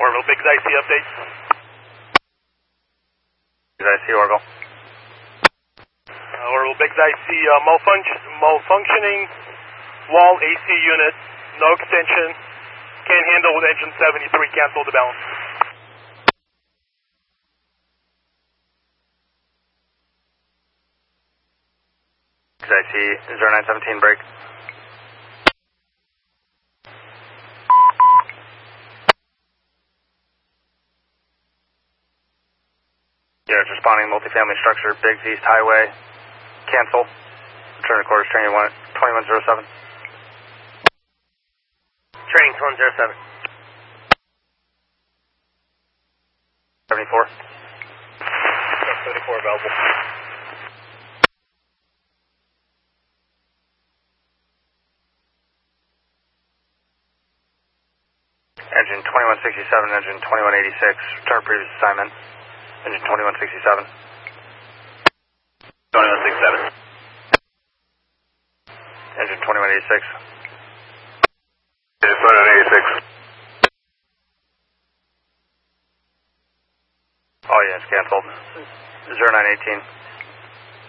Orville, Biggs IC update. Biggs IC, Orville. Orville, Biggs IC, malfunctioning wall AC unit, no extension, can't handle with engine 73, cancel the balance. Biggs IC, 0917, break. Units responding, multifamily structure, Biggs East Highway, cancel. Return to quarters, training 2107. Training 2107. 74. 74 available. Engine 2167, engine 2186, return previous assignment. Engine 2167. 2167. Engine 2186. Engine 2186. All units canceled. 0918.